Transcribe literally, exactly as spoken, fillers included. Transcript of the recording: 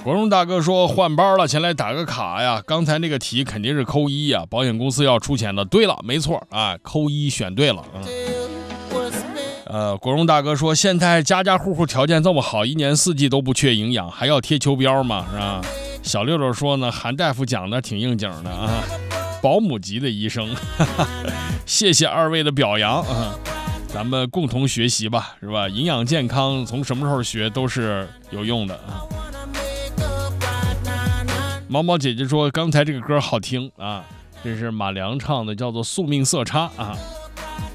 国荣大哥说换班了，前来打个卡呀。刚才那个题肯定是扣一呀，保险公司要出钱的。对了，没错啊，扣一选对了。嗯，呃，国荣大哥说现在家家户户条件这么好，一年四季都不缺营养，还要贴球标吗？是吧？小六六说呢，韩大夫讲的挺应景的啊，保姆级的医生，哈哈，谢谢二位的表扬啊。咱们共同学习吧，是吧？营养健康从什么时候学都是有用的啊。毛毛姐姐说刚才这个歌好听啊，这是马良唱的，叫做宿命色差啊。